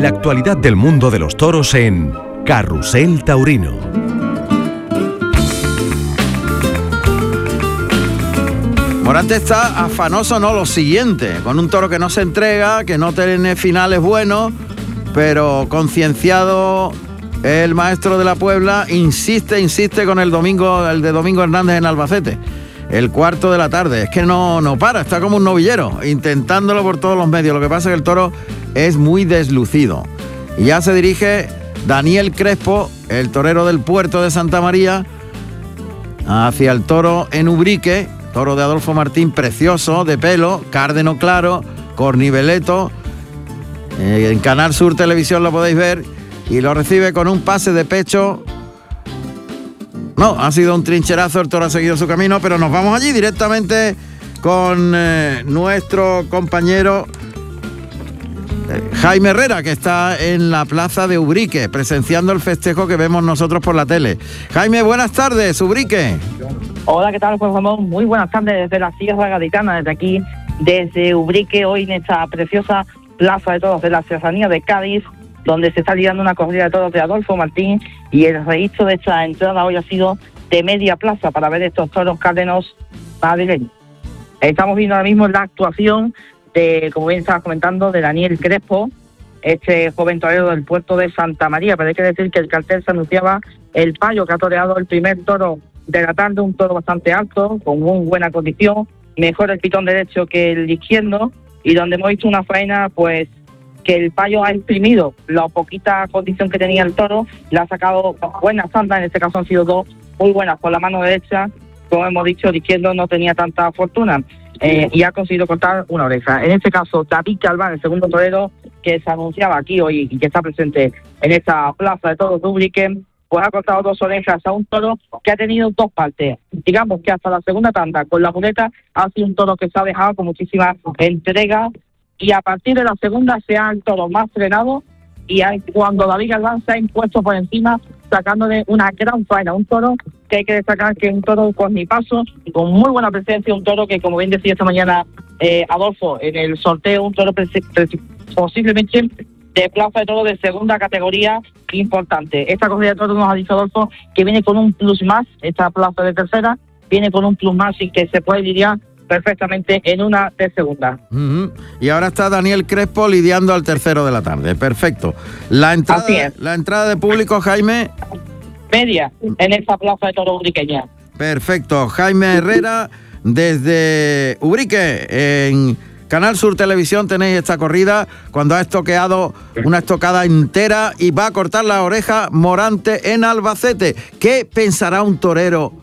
La actualidad del mundo de los toros en Carrusel Taurino. Morante está afanoso, no, lo siguiente, con un toro que no se entrega, que no tiene finales buenos, pero concienciado el maestro de la Puebla, insiste con el de Domingo Hernández en Albacete. El 4 de la tarde, es que no para, está como un novillero, intentándolo por todos los medios. Lo que pasa es que el toro es muy deslucido. Y ya se dirige Daniel Crespo, el torero del Puerto de Santa María, hacia el toro en Ubrique, toro de Adolfo Martín, precioso, de pelo, cárdeno claro, corniveleto. En Canal Sur Televisión lo podéis ver, y lo recibe con un pase de pecho. No, ha sido un trincherazo, el toro ha seguido su camino, pero nos vamos allí directamente con nuestro compañero Jaime Herrera, que está en la plaza de Ubrique, presenciando el festejo que vemos nosotros por la tele. Jaime, buenas tardes, Ubrique. Hola, ¿qué tal, Juan Ramón? Muy buenas tardes desde la Sierra Gaditana, desde aquí, desde Ubrique, hoy en esta preciosa plaza de toros de la Serranía de Cádiz, donde se está lidiando una corrida de toros de Adolfo Martín, y el registro de esta entrada hoy ha sido de media plaza para ver estos toros cárdenos madrileños. Estamos viendo ahora mismo la actuación de, como bien estabas comentando, de Daniel Crespo, este joven torero del Puerto de Santa María, pero hay que decir que el cartel se anunciaba el Payo, que ha toreado el primer toro de la tarde, un toro bastante alto, con muy buena condición, mejor el pitón derecho que el izquierdo, y donde hemos visto una faena, pues, que el Payo ha imprimido la poquita condición que tenía el toro, le ha sacado buenas tandas, en este caso han sido dos muy buenas por la mano derecha, como hemos dicho, el izquierdo no tenía tanta fortuna, y ha conseguido cortar una oreja. En este caso, David Galván, el segundo torero que se anunciaba aquí hoy y que está presente en esta plaza de toros de Ubrique, pues ha cortado dos orejas a un toro que ha tenido dos partes. Digamos que hasta la segunda tanda con la muleta ha sido un toro que se ha dejado con muchísima entrega, y a partir de la segunda se ha el toro más frenado, y cuando David Galván se ha impuesto por encima, sacándole una gran faena, un toro que hay que destacar que es un toro con mi paso, con muy buena presencia, un toro que, como bien decía esta mañana Adolfo en el sorteo, un toro posiblemente de plaza de toro de segunda categoría importante. Esta corrida de toros, nos ha dicho Adolfo, que viene con un plus más, esta plaza de tercera viene con un plus más y que se puede lidiar perfectamente en una de segunda. Y ahora está Daniel Crespo lidiando al tercero de la tarde. Perfecto. La entrada de público, Jaime. Media en esta plaza de toros ubriqueña. Perfecto. Jaime Herrera desde Ubrique, en Canal Sur Televisión tenéis esta corrida, cuando ha estoqueado una estocada entera y va a cortar la oreja Morante en Albacete. ¿Qué pensará un torero?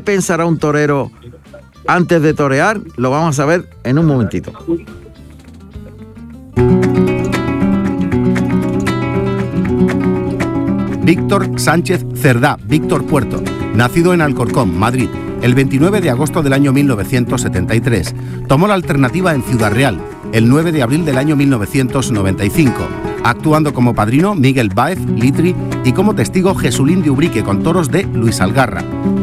Antes de torear? Lo vamos a ver en un momentito. Víctor Sánchez Cerdá, Víctor Puerto, nacido en Alcorcón, Madrid, el 29 de agosto del año 1973. Tomó la alternativa en Ciudad Real, el 9 de abril del año 1995, actuando como padrino Miguel Báez, Litri, y como testigo Jesulín de Ubrique con toros de Luis Algarra.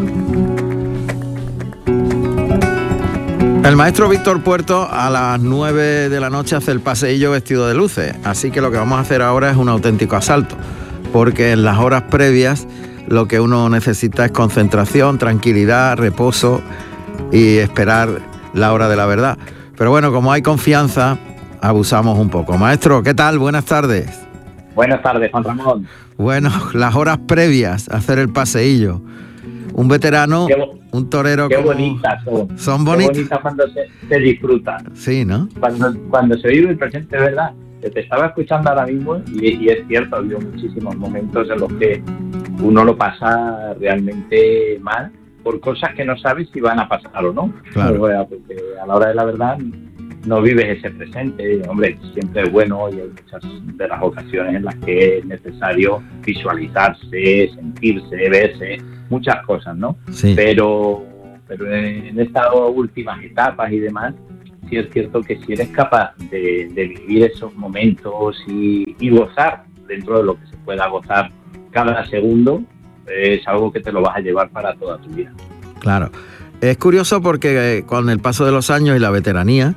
El maestro Víctor Puerto a las 9 de la noche hace el paseillo vestido de luces, así que lo que vamos a hacer ahora es un auténtico asalto, porque en las horas previas lo que uno necesita es concentración, tranquilidad, reposo y esperar la hora de la verdad. Pero bueno, como hay confianza, abusamos un poco. Maestro, ¿qué tal? Buenas tardes. Buenas tardes, Juan Ramón. Bueno, las horas previas a hacer el paseillo. Un veterano, un torero. Qué como... bonitas son. Son bonitas. Qué bonitas cuando se disfrutan. Sí, ¿no? Cuando se vive el presente, de verdad. Te estaba escuchando ahora mismo y es cierto, ha habido muchísimos momentos en los que uno lo pasa realmente mal por cosas que no sabes si van a pasar o no. Claro. Porque a la hora de la verdad no vives ese presente. Hombre, siempre es bueno y hay muchas de las ocasiones en las que es necesario visualizarse, sentirse, verse, muchas cosas, ¿no? Sí. Pero en estas últimas etapas y demás, sí es cierto que si eres capaz de vivir esos momentos y gozar dentro de lo que se pueda gozar cada segundo, es algo que te lo vas a llevar para toda tu vida. Claro. Es curioso porque con el paso de los años y la veteranía,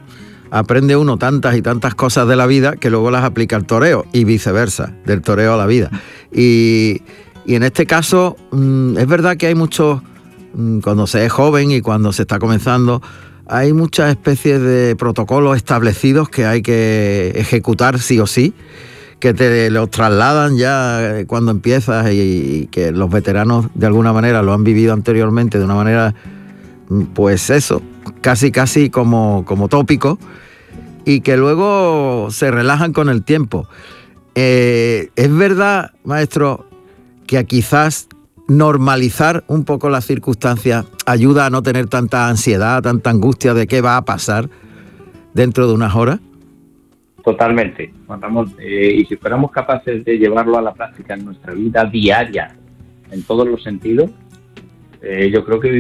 aprende uno tantas y tantas cosas de la vida que luego las aplica al toreo y viceversa, del toreo a la vida. Y en este caso es verdad que hay muchos, cuando se es joven y cuando se está comenzando, hay muchas especies de protocolos establecidos que hay que ejecutar sí o sí, que te los trasladan ya cuando empiezas y que los veteranos de alguna manera lo han vivido anteriormente de una manera, pues eso, casi como tópico, y que luego se relajan con el tiempo. Es verdad, maestro, que quizás normalizar un poco las circunstancias ayuda a no tener tanta ansiedad, tanta angustia de qué va a pasar dentro de unas horas. Totalmente, Juan Ramón. Y si fuéramos capaces de llevarlo a la práctica en nuestra vida diaria, en todos los sentidos, yo creo que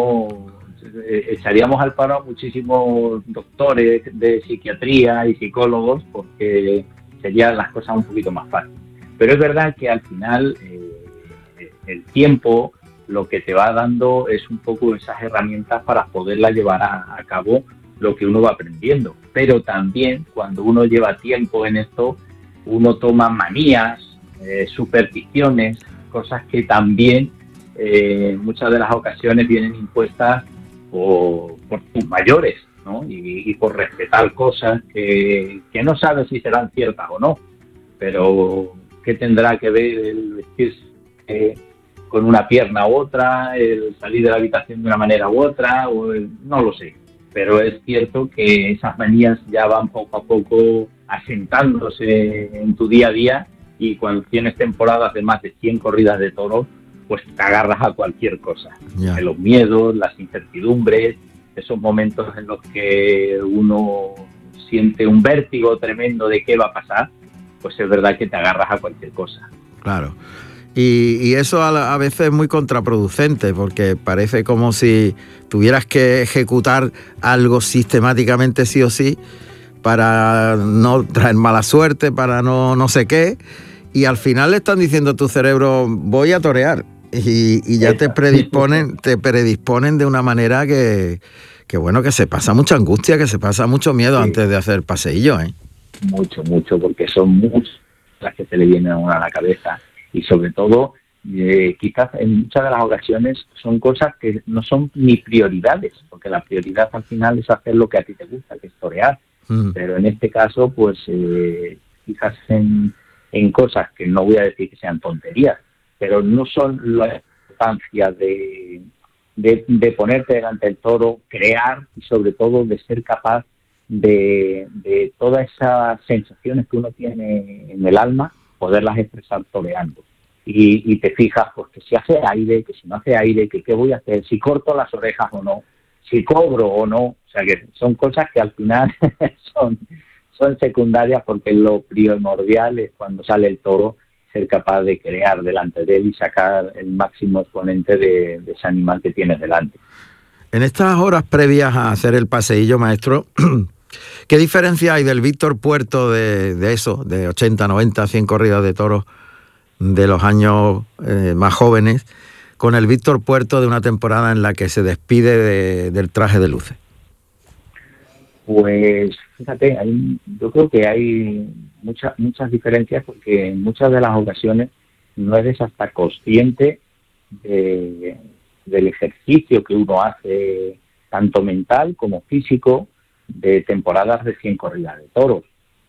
echaríamos al paro a muchísimos doctores de psiquiatría y psicólogos, porque serían las cosas un poquito más fáciles. Pero es verdad que al final el tiempo lo que te va dando es un poco esas herramientas para poderla llevar a cabo lo que uno va aprendiendo. Pero también cuando uno lleva tiempo en esto, uno toma manías, supersticiones, cosas que también muchas de las ocasiones vienen impuestas por tus mayores, ¿no? Y por respetar cosas que no sabes si serán ciertas o no, pero ¿qué tendrá que ver el vestirse con una pierna u otra, el salir de la habitación de una manera u otra, no lo sé? Pero es cierto que esas manías ya van poco a poco asentándose en tu día a día, y cuando tienes temporadas de más de 100 corridas de toros, pues te agarras a cualquier cosa. De los miedos, las incertidumbres, esos momentos en los que uno siente un vértigo tremendo de qué va a pasar, pues es verdad que te agarras a cualquier cosa. Claro. Y eso a veces es muy contraproducente, porque parece como si tuvieras que ejecutar algo sistemáticamente sí o sí para no traer mala suerte, para no sé qué, y al final le están diciendo a tu cerebro, voy a torear, y ya te predisponen de una manera que bueno, que se pasa mucha angustia, que se pasa mucho miedo antes de hacer paseillo, ¿eh? Mucho, porque son muchas las que se le vienen a uno a la cabeza. Y sobre todo, quizás en muchas de las ocasiones son cosas que no son ni prioridades, porque la prioridad al final es hacer lo que a ti te gusta, que es torear. Pero en este caso, pues quizás en cosas que no voy a decir que sean tonterías, pero no son la importancia de ponerte delante del toro, crear, y sobre todo de ser capaz de todas esas sensaciones que uno tiene en el alma, poderlas expresar toreando. Y te fijas, pues que si hace aire, que si no hace aire, que qué voy a hacer, si corto las orejas o no, si cobro o no. O sea, que son cosas que al final son secundarias, porque lo primordial es cuando sale el toro, ser capaz de crear delante de él y sacar el máximo exponente de ese animal que tienes delante. En estas horas previas a hacer el paseillo, maestro, ¿qué diferencia hay del Víctor Puerto de eso, de 80, 90, 100 corridas de toros de los años más jóvenes, con el Víctor Puerto de una temporada en la que se despide del traje de luces? Pues fíjate, yo creo que hay muchas diferencias, porque en muchas de las ocasiones no eres hasta consciente del ejercicio que uno hace, tanto mental como físico, de temporadas de 100 corridas de toros.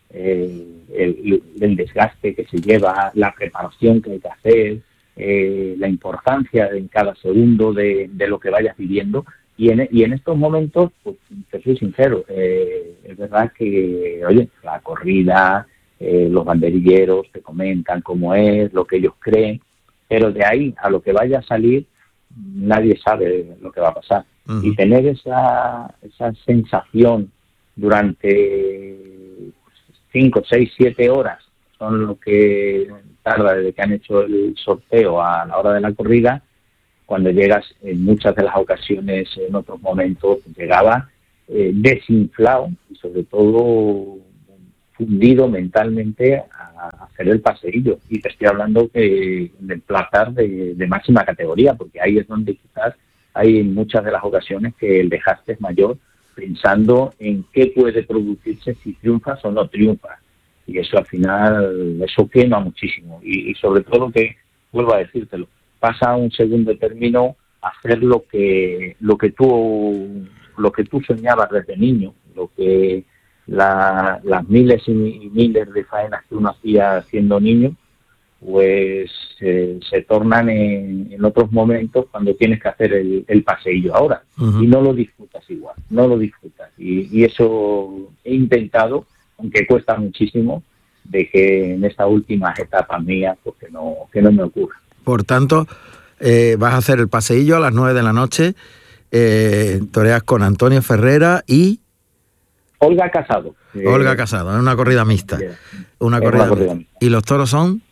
El desgaste que se lleva, la preparación que hay que hacer, la importancia en cada segundo de lo que vayas viviendo. Y en estos momentos, pues te soy sincero, es verdad que, oye, la corrida, los banderilleros te comentan cómo es, lo que ellos creen, pero de ahí a lo que vaya a salir, nadie sabe lo que va a pasar. Uh-huh. Y tener esa sensación durante 5, 6, 7 horas, son lo que tarda desde que han hecho el sorteo a la hora de la corrida. Cuando llegas, en muchas de las ocasiones, en otros momentos, llegaba desinflado y sobre todo fundido mentalmente a hacer el paseillo. Y te estoy hablando de plazas de máxima categoría, porque ahí es donde quizás hay muchas de las ocasiones que el desgaste es mayor pensando en qué puede producirse si triunfas o no triunfas. Y eso al final, eso quema muchísimo. Y sobre todo que, vuelvo a decírtelo, pasa a un segundo término hacer lo que tú soñabas desde niño, lo que las miles y miles de faenas que uno hacía siendo niño, pues se tornan en otros momentos cuando tienes que hacer el paseillo ahora. Y no lo disfrutas igual, no lo disfrutas. Y eso he intentado, aunque cuesta muchísimo, de que en estas últimas etapas mías pues que no me ocurra. Por tanto, vas a hacer el paseillo a las 9 de la noche, toreas con Antonio Ferrera y... Olga Casado. Olga Casado, es una corrida mixta. Una corrida mixta. ¿Y los toros son?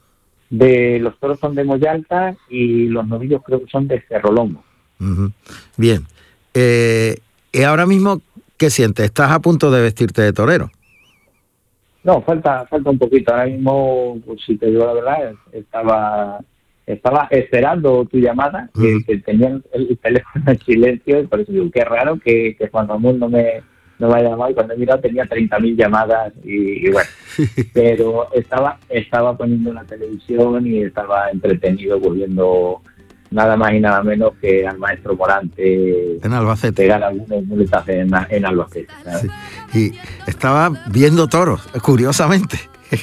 Los toros son de Moyalta y los novillos creo que son de Cerrolongo. Bien. ¿Y ahora mismo qué sientes? ¿Estás a punto de vestirte de torero? No, falta un poquito. Ahora mismo, pues, si te digo la verdad, estaba esperando tu llamada, que tenía el teléfono en silencio, y por eso digo, qué raro que Juan Ramón no me ha llamado, y cuando he mirado tenía 30.000 llamadas y bueno, pero estaba poniendo la televisión y estaba entretenido volviendo nada más y nada menos que al maestro Morante en Albacete, pegar algunas muletas en Albacete, ¿sabes? Sí. Y estaba viendo toros, curiosamente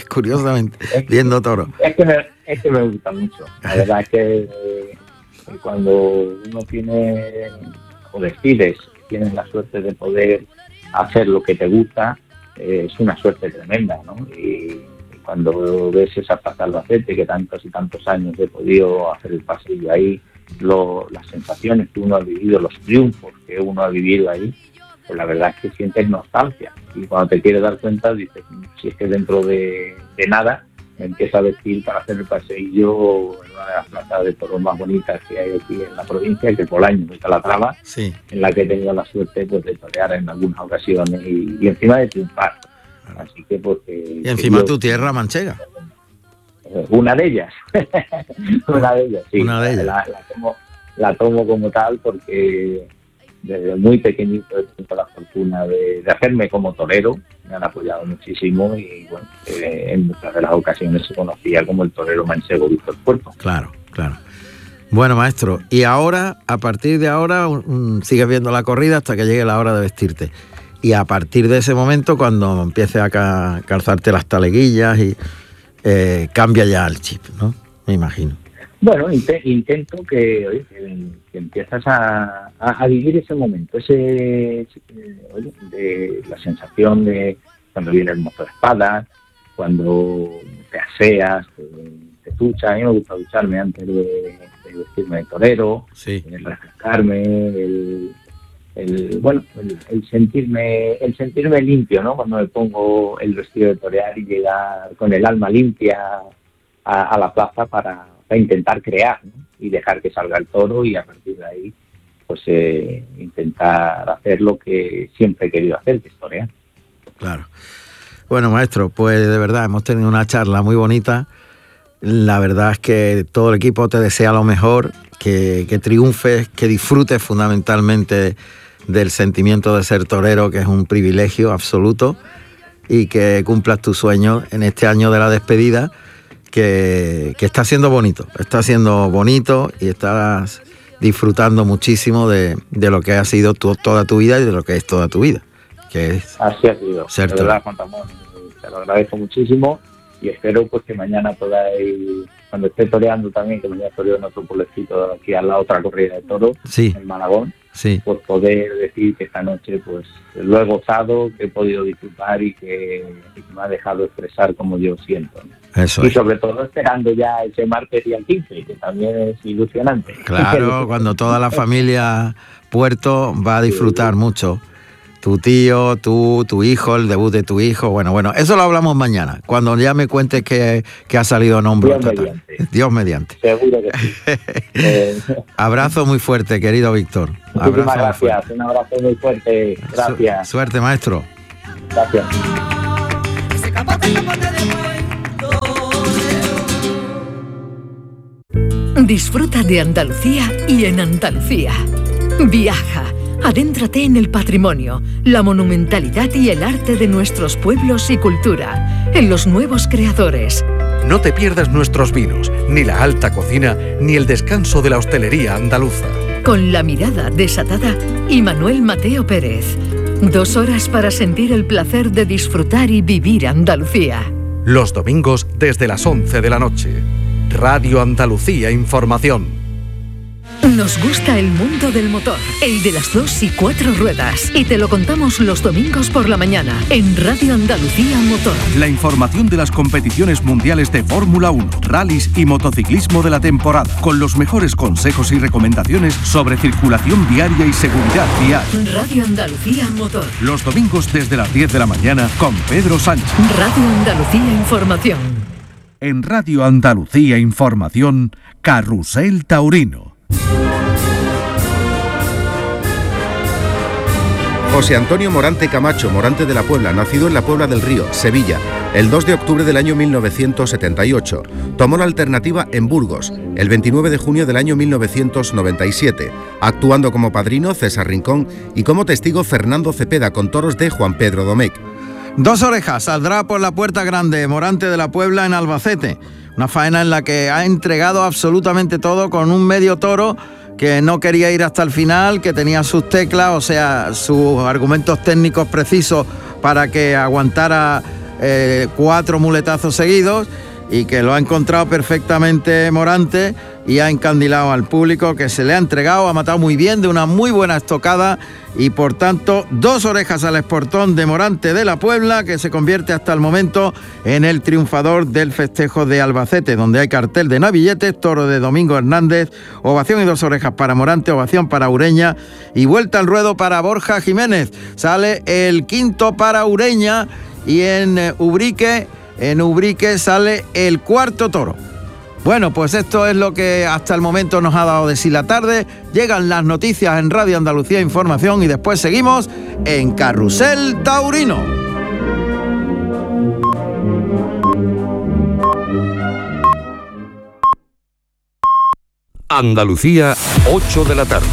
viendo toros. Es que me gusta mucho, la verdad es que cuando uno tiene o decides, tienes la suerte de poder hacer lo que te gusta, es una suerte tremenda, ¿no? Y cuando ves esa plaza Albacete, que tantos y tantos años he podido hacer el pasillo ahí, las sensaciones que uno ha vivido, los triunfos que uno ha vivido ahí, pues la verdad es que sientes nostalgia. Y cuando te quieres dar cuenta, dices, si es que dentro de nada me empiezo a vestir para hacer el paseillo en una de las plazas de toros más bonitas que hay aquí en la provincia, que por años de Calatrava, sí, en la que he tenido la suerte pues, de torear en algunas ocasiones y encima de triunfar. Así que porque... Y encima tu tierra manchega. Una de ellas. Una de ellas, sí. Una de ellas. La tomo como tal porque desde muy pequeñito he tenido la fortuna de hacerme como torero. Me han apoyado muchísimo y bueno, en muchas de las ocasiones se conocía como el torero manchego Víctor Puerto. Claro. Bueno, maestro, y ahora, a partir de ahora, sigues viendo la corrida hasta que llegue la hora de vestirte. Y a partir de ese momento, cuando empieces a calzarte las taleguillas y cambia ya el chip, ¿no? Me imagino. Bueno, intento que empiezas a vivir ese momento, de la sensación de cuando viene el mozo de espadas, cuando te aseas, te duchas. A mí me gusta ducharme antes de vestirme de torero, sí, refrescarme, el sentirme limpio, ¿no? Cuando me pongo el vestido de torear y llegar con el alma limpia a la plaza para intentar crear, ¿no? Y dejar que salga el toro y a partir de ahí pues intentar hacer lo que siempre he querido hacer, que es torear. Claro. Bueno, maestro, pues de verdad hemos tenido una charla muy bonita. La verdad es que todo el equipo te desea lo mejor, que triunfes, que disfrutes fundamentalmente del sentimiento de ser torero, que es un privilegio absoluto, y que cumplas tus sueños en este año de la despedida, que está siendo bonito y estás disfrutando muchísimo de lo que ha sido toda tu vida y de lo que es toda tu vida, que es así ha sido. Ser de verdad, Juan Ramón, te lo agradezco muchísimo y espero pues que mañana podáis, cuando esté toreando también, que mañana toreo en otro pueblecito aquí al lado, otra corrida de toros, sí, en Malagón, sí, pues poder decir que esta noche pues lo he gozado, que he podido disfrutar y que me ha dejado expresar como yo siento, ¿no? Eso y es. sobre todo esperando ya ese martes y el 15, que también es ilusionante. Claro, cuando toda la familia Puerto va a disfrutar mucho. Tu tío, tú, tu hijo, el debut de tu hijo. Bueno, eso lo hablamos mañana, cuando ya me cuentes que ha salido nombre total. Dios mediante. Seguro que sí. Abrazo muy fuerte, querido Víctor. Muchísimas gracias, un abrazo muy fuerte. Gracias. Suerte, maestro. Gracias. Disfruta de Andalucía y en Andalucía. Viaja, Adéntrate en el patrimonio, la monumentalidad y el arte de nuestros pueblos y cultura, en los nuevos creadores. No te pierdas nuestros vinos, ni la alta cocina, ni el descanso de la hostelería andaluza. Con la mirada desatada y Manuel Mateo Pérez. 2 horas para sentir el placer de disfrutar y vivir Andalucía. Los domingos desde las 11 de la noche. Radio Andalucía Información. Nos gusta el mundo del motor, el de las 2 y 4 ruedas. Y te lo contamos los domingos por la mañana en Radio Andalucía Motor. La información de las competiciones mundiales de Fórmula 1, rallies y motociclismo de la temporada, con los mejores consejos y recomendaciones sobre circulación viaria y seguridad vial. Radio Andalucía Motor. Los domingos desde las 10 de la mañana con Pedro Sánchez. Radio Andalucía Información. En Radio Andalucía Información, Carrusel Taurino. José Antonio Morante Camacho, Morante de la Puebla, nacido en la Puebla del Río, Sevilla, el 2 de octubre del año 1978. Tomó la alternativa en Burgos, el 29 de junio del año 1997, actuando como padrino César Rincón y como testigo Fernando Cepeda con toros de Juan Pedro Domecq. 2 Orejas saldrá por la Puerta Grande, Morante de la Puebla en Albacete. Una faena en la que ha entregado absolutamente todo con un medio toro que no quería ir hasta el final, que tenía sus teclas, o sea, sus argumentos técnicos precisos para que aguantara 4 muletazos seguidos, y que lo ha encontrado perfectamente Morante y ha encandilado al público, que se le ha entregado, ha matado muy bien, de una muy buena estocada, y por tanto 2 orejas al esportón de Morante de la Puebla, que se convierte hasta el momento en el triunfador del festejo de Albacete, donde hay cartel de navilletes, toro de Domingo Hernández, ovación y 2 orejas para Morante, ovación para Ureña y vuelta al ruedo para Borja Jiménez. Sale el quinto para Ureña y en Ubrique sale el cuarto toro. Bueno, pues esto es lo que hasta el momento nos ha dado de sí la tarde. Llegan las noticias en Radio Andalucía Información y después seguimos en Carrusel Taurino. Andalucía, 8 de la tarde.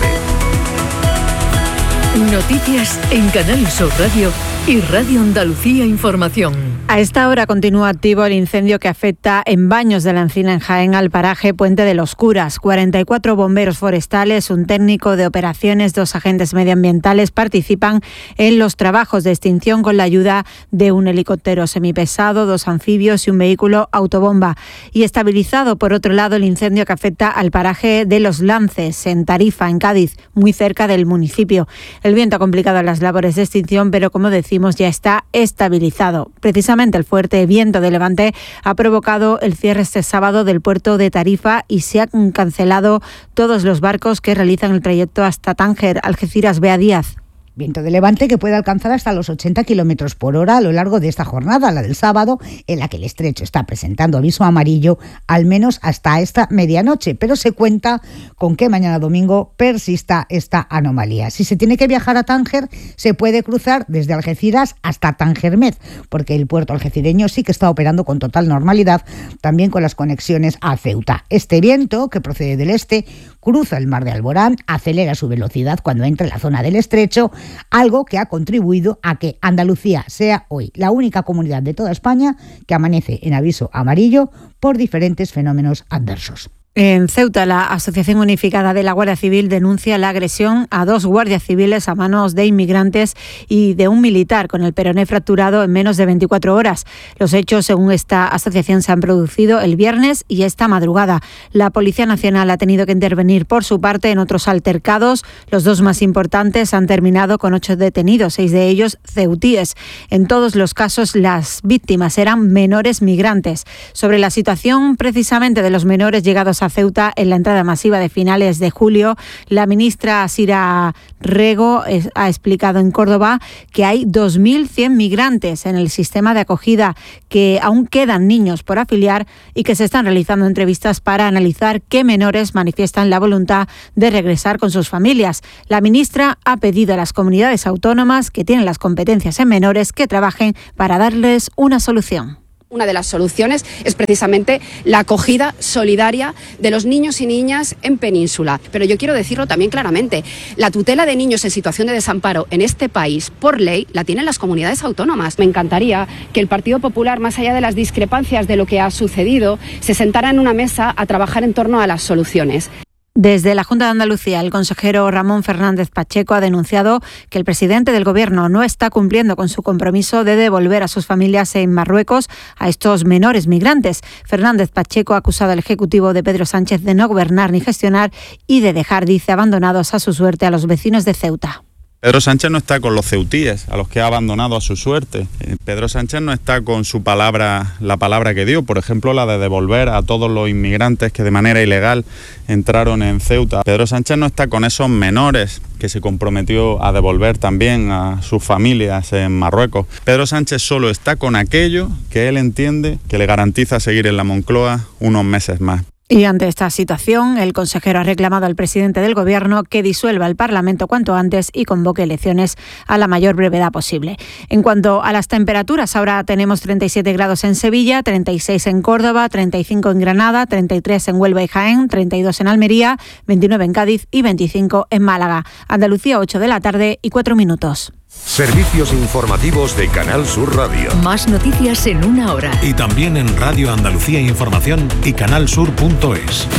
Noticias en Canal Sur Radio y Radio Andalucía Información. A esta hora continúa activo el incendio que afecta en Baños de la Encina, en Jaén, al paraje Puente de los Curas. 44 bomberos forestales, un técnico de operaciones, 2 agentes medioambientales participan en los trabajos de extinción con la ayuda de un helicóptero semipesado, 2 anfibios y un vehículo autobomba. Y estabilizado, por otro lado, el incendio que afecta al paraje de Los Lances, en Tarifa, en Cádiz, muy cerca del municipio. El viento ha complicado las labores de extinción, pero como decimos, ya está estabilizado. Precisamente el fuerte viento de levante ha provocado el cierre este sábado del puerto de Tarifa y se han cancelado todos los barcos que realizan el trayecto hasta Tánger. Algeciras, Bea Díaz. Viento de levante que puede alcanzar hasta los 80 kilómetros por hora a lo largo de esta jornada, la del sábado, en la que el estrecho está presentando aviso amarillo al menos hasta esta medianoche, pero se cuenta con que mañana domingo persista esta anomalía. Si se tiene que viajar a Tánger, se puede cruzar desde Algeciras hasta Tangermed, porque el puerto algecireño sí que está operando con total normalidad, también con las conexiones a Ceuta. Este viento, que procede del este, cruza el mar de Alborán, acelera su velocidad cuando entra en la zona del estrecho, algo que ha contribuido a que Andalucía sea hoy la única comunidad de toda España que amanece en aviso amarillo por diferentes fenómenos adversos. En Ceuta, la Asociación Unificada de la Guardia Civil denuncia la agresión a 2 guardias civiles a manos de inmigrantes y de un militar con el peroné fracturado en menos de 24 horas. Los hechos, según esta asociación, se han producido el viernes y esta madrugada. La Policía Nacional ha tenido que intervenir por su parte en otros altercados. Los 2 más importantes han terminado con 8 detenidos, 6 de ellos ceutíes. En todos los casos, las víctimas eran menores migrantes. Sobre la situación precisamente de los menores llegados a Ceuta en la entrada masiva de finales de julio, la ministra Sira Rego ha explicado en Córdoba que hay 2.100 migrantes en el sistema de acogida, que aún quedan niños por afiliar y que se están realizando entrevistas para analizar qué menores manifiestan la voluntad de regresar con sus familias. La ministra ha pedido a las comunidades autónomas que tienen las competencias en menores que trabajen para darles una solución. Una de las soluciones es precisamente la acogida solidaria de los niños y niñas en Península. Pero yo quiero decirlo también claramente, la tutela de niños en situación de desamparo en este país, por ley, la tienen las comunidades autónomas. Me encantaría que el Partido Popular, más allá de las discrepancias de lo que ha sucedido, se sentara en una mesa a trabajar en torno a las soluciones. Desde la Junta de Andalucía, el consejero Ramón Fernández Pacheco ha denunciado que el presidente del Gobierno no está cumpliendo con su compromiso de devolver a sus familias en Marruecos a estos menores migrantes. Fernández Pacheco ha acusado al Ejecutivo de Pedro Sánchez de no gobernar ni gestionar y de dejar, dice, abandonados a su suerte a los vecinos de Ceuta. Pedro Sánchez no está con los ceutíes, a los que ha abandonado a su suerte. Pedro Sánchez no está con su palabra, la palabra que dio, por ejemplo, la de devolver a todos los inmigrantes que de manera ilegal entraron en Ceuta. Pedro Sánchez no está con esos menores que se comprometió a devolver también a sus familias en Marruecos. Pedro Sánchez solo está con aquello que él entiende que le garantiza seguir en la Moncloa unos meses más. Y ante esta situación, el consejero ha reclamado al presidente del Gobierno que disuelva el Parlamento cuanto antes y convoque elecciones a la mayor brevedad posible. En cuanto a las temperaturas, ahora tenemos 37 grados en Sevilla, 36 en Córdoba, 35 en Granada, 33 en Huelva y Jaén, 32 en Almería, 29 en Cádiz y 25 en Málaga. Andalucía, 8 de la tarde y 4 minutos. Servicios informativos de Canal Sur Radio. Más noticias en una hora. Y también en Radio Andalucía Información y canalsur.es.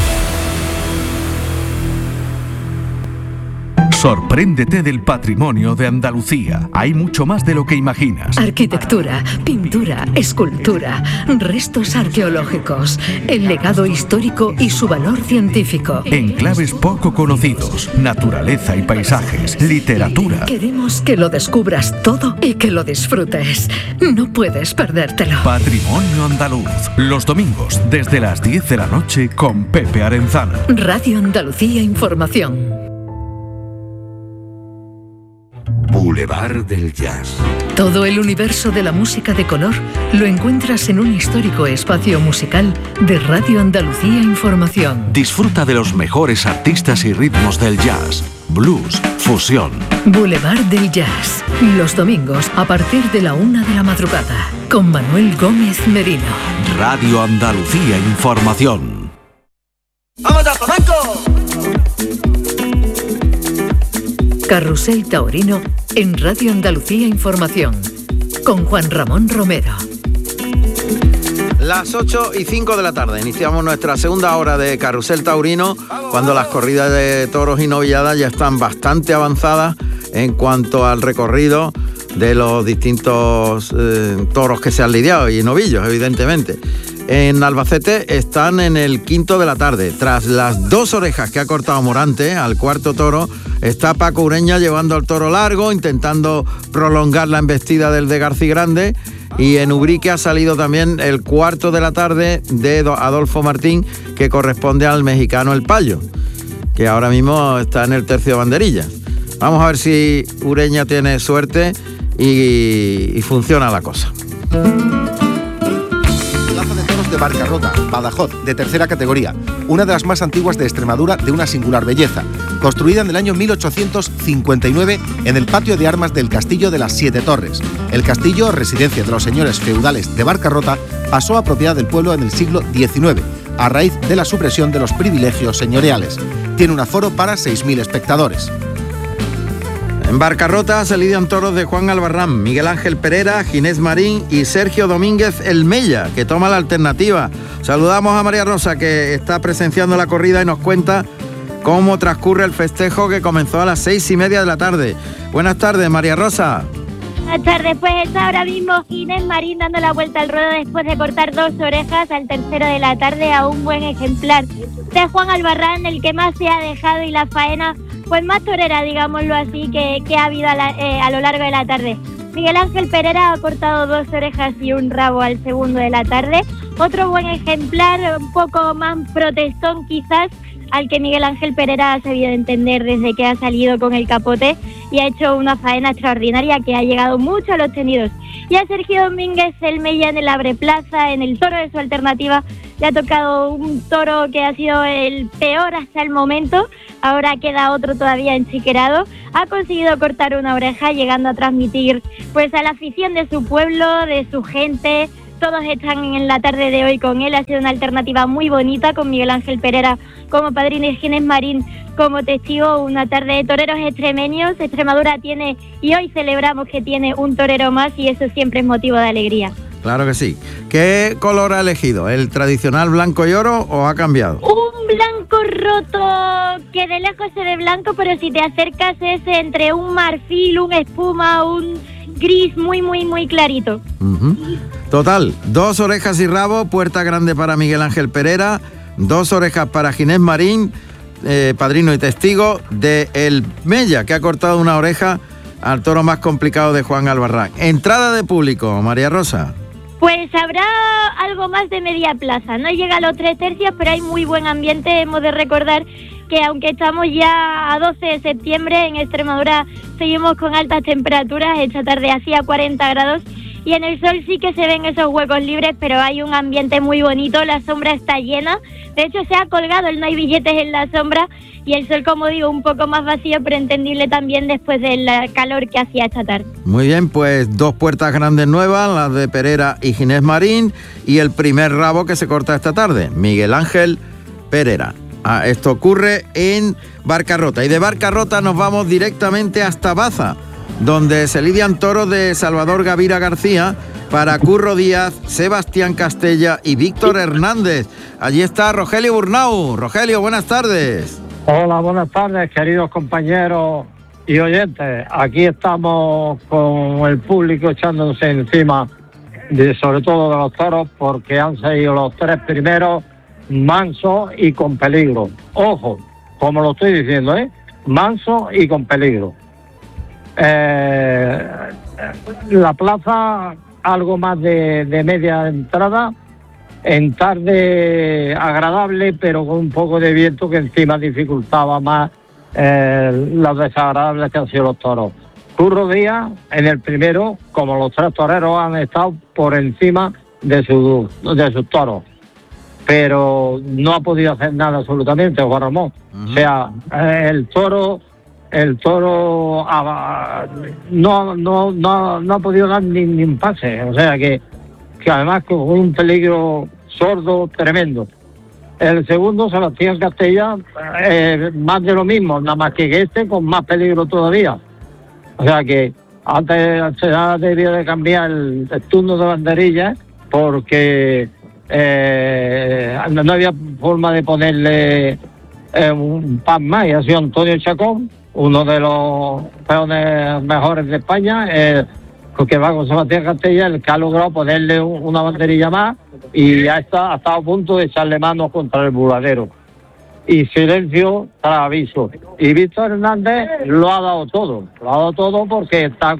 Sorpréndete del patrimonio de Andalucía. Hay mucho más de lo que imaginas. Arquitectura, pintura, escultura, restos arqueológicos, el legado histórico y su valor científico. Enclaves poco conocidos, naturaleza y paisajes, literatura. Queremos que lo descubras todo y que lo disfrutes. No puedes perdértelo. Patrimonio andaluz. Los domingos desde las 10 de la noche con Pepe Arenzano. Radio Andalucía Información. Boulevard del Jazz. Todo el universo de la música de color lo encuentras en un histórico espacio musical de Radio Andalucía Información. Disfruta de los mejores artistas y ritmos del jazz, blues, fusión. Boulevard del Jazz. Los domingos a partir de la 1 de la madrugada. Con Manuel Gómez Merino. Radio Andalucía Información. ¡Vamos a Polanco! Carrusel Taurino en Radio Andalucía Información, con Juan Ramón Romero. Las 8:05 de la tarde, iniciamos nuestra segunda hora de Carrusel Taurino, cuando las corridas de toros y novilladas ya están bastante avanzadas en cuanto al recorrido de los distintos toros que se han lidiado y novillos, evidentemente. En Albacete están en el quinto de la tarde. Tras las 2 orejas que ha cortado Morante al cuarto toro, está Paco Ureña llevando al toro largo, intentando prolongar la embestida del de García Grande. Y en Ubrique ha salido también el cuarto de la tarde de Adolfo Martín, que corresponde al mexicano El Payo, que ahora mismo está en el tercio de banderillas. Vamos a ver si Ureña tiene suerte y funciona la cosa. De Barcarrota, Badajoz, de tercera categoría, una de las más antiguas de Extremadura, de una singular belleza, construida en el año 1859 en el patio de armas del Castillo de las Siete Torres. El castillo, residencia de los señores feudales de Barcarrota, pasó a propiedad del pueblo en el siglo XIX, a raíz de la supresión de los privilegios señoriales. Tiene un aforo para 6.000 espectadores. En Barcarrota se lidian toros de Juan Albarrán, Miguel Ángel Pereira, Ginés Marín y Sergio Domínguez El Mella, que toma la alternativa. Saludamos a María Rosa, que está presenciando la corrida y nos cuenta cómo transcurre el festejo, que comenzó a las 6:30 de la tarde. Buenas tardes, María Rosa. Buenas tardes, pues está ahora mismo Ginés Marín dando la vuelta al ruedo después de cortar 2 orejas al tercero de la tarde a un buen ejemplar de Juan Albarrán, el que más se ha dejado, y la faena pues más torera, digámoslo así, que ha habido a lo largo de la tarde. Miguel Ángel Pereira ha cortado 2 orejas y un rabo al segundo de la tarde. Otro buen ejemplar, un poco más protestón quizás, al que Miguel Ángel Pereira ha sabido entender desde que ha salido con el capote y ha hecho una faena extraordinaria que ha llegado mucho a los tendidos. Y a Sergio Domínguez El Mella en el Abreplaza, en el toro de su alternativa, le ha tocado un toro que ha sido el peor hasta el momento. Ahora queda otro todavía enchiquerado. Ha conseguido cortar una oreja, llegando a transmitir pues a la afición de su pueblo, de su gente, todos están en la tarde de hoy con él. Ha sido una alternativa muy bonita, con Miguel Ángel Pereira como padrino y Ginés Marín como testigo. Una tarde de toreros extremeños. Extremadura tiene, y hoy celebramos que tiene un torero más, y eso siempre es motivo de alegría. Claro que sí. ¿Qué color ha elegido? ¿El tradicional blanco y oro o ha cambiado? Un blanco roto, que de lejos se ve blanco, pero si te acercas es entre un marfil, un espuma, un gris muy clarito. Total, 2 orejas y rabo, puerta grande para Miguel Ángel Pereira, 2 orejas para Ginés Marín, padrino y testigo de El Mella, que ha cortado una oreja al toro más complicado de Juan Albarrán. Entrada de público, María Rosa. Pues habrá algo más de media plaza, no llega a los 3 tercios, pero hay muy buen ambiente. Hemos de recordar que aunque estamos ya a 12 de septiembre, en Extremadura seguimos con altas temperaturas. Esta tarde hacía 40 grados y en el sol sí que se ven esos huecos libres, pero hay un ambiente muy bonito, la sombra está llena. De hecho se ha colgado el no hay billetes en la sombra y el sol, como digo, un poco más vacío, pero entendible también después del calor que hacía esta tarde. Muy bien, pues 2 puertas grandes nuevas, las de Pereira y Ginés Marín, y el primer rabo que se corta esta tarde, Miguel Ángel Pereira. Esto ocurre en Barcarrota, y de Barcarrota nos vamos directamente hasta Baza, donde se lidian toros de Salvador Gavira García para Curro Díaz, Sebastián Castella y Víctor Hernández. Allí está Rogelio Burnau. Rogelio, buenas tardes. Hola, buenas tardes, queridos compañeros y oyentes. Aquí estamos con el público echándose encima, sobre todo de los toros, porque han salido los 3 primeros mansos y con peligro. Ojo, como lo estoy diciendo, manso y con peligro. La plaza, algo más de media entrada, en tarde agradable, pero con un poco de viento que encima dificultaba más los desagradables que han sido los toros. Curro Díaz, en el primero, como los 3 toreros, han estado por encima de sus toros, pero no ha podido hacer nada absolutamente, Juan Ramón. O sea, el toro no ha podido dar ni un pase, o sea que además con un peligro sordo tremendo. El segundo, Sebastián Castella, más de lo mismo, nada más que con más peligro todavía. O sea que antes se ha debido de cambiar el turno de banderilla, porque no había forma de ponerle un pan más, y ha sido Antonio Chacón, uno de los peones mejores de España, que va con Sebastián Castella, el que ha logrado ponerle una banderilla más, y ya ha estado a punto de echarle manos contra el buladero. Y silencio tras aviso. Y Víctor Hernández lo ha dado todo porque está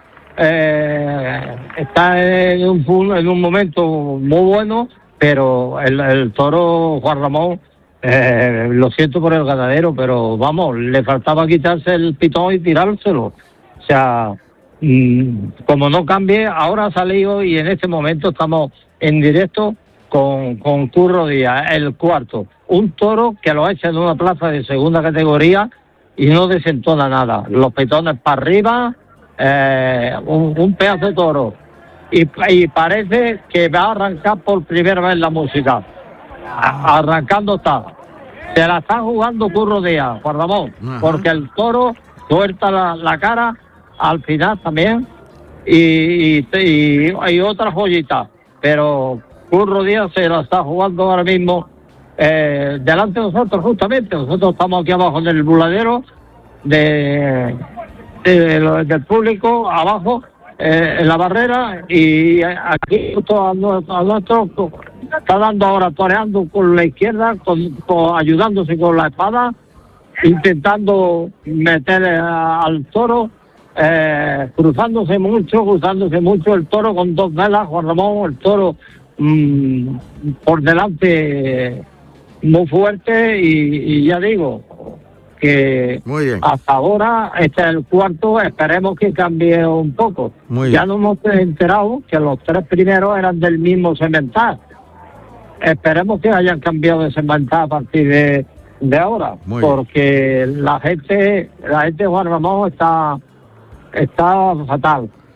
en un momento muy bueno, pero el toro, Juan Ramón, lo siento por el ganadero, pero vamos, le faltaba quitarse el pitón y tirárselo. O sea, como no cambie, ahora ha salido, y en este momento estamos en directo con Curro Díaz, el cuarto. Un toro que lo ha hecho en una plaza de segunda categoría y no desentona nada. Los pitones para arriba, un pedazo de toro. Y parece que va a arrancar por primera vez la música. Arrancando está. Se la está jugando Curro Díaz, Juan Ramón, porque el toro suelta la cara al final también, y otra joyita, pero Curro Díaz se la está jugando ahora mismo delante de nosotros. Justamente nosotros estamos aquí abajo en el buladero del público, abajo en la barrera, y aquí justo a nuestro está dando ahora, toreando con la izquierda, ayudándose con la espada, intentando meter al toro, cruzándose mucho el toro con 2 velas, Juan Ramón, el toro por delante muy fuerte, y ya digo que hasta ahora este es el cuarto, esperemos que cambie un poco. Ya nos hemos enterado que los 3 primeros eran del mismo semental. Esperemos que hayan cambiado de semental a partir de ahora, porque la gente Juan Ramón está fatal.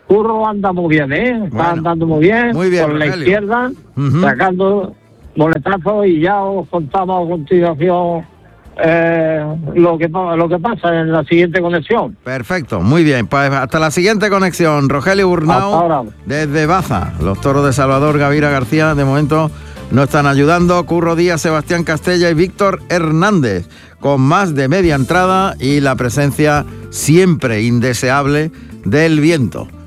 Curro anda muy bien, Está Bueno, andando muy bien, muy bien, por la Rogelio. izquierda, Ujú. sacando boletazos, y ya os contamos a continuación lo que pasa en la siguiente conexión. Perfecto, muy bien. Pues hasta la siguiente conexión. Rogelio Hasta Burnau, ahora. desde Baza. Los toros de Salvador Gavira García, de momento, no están ayudando. Curro Díaz, Sebastián Castella y Víctor Hernández, con más de media entrada y la presencia siempre indeseable del viento.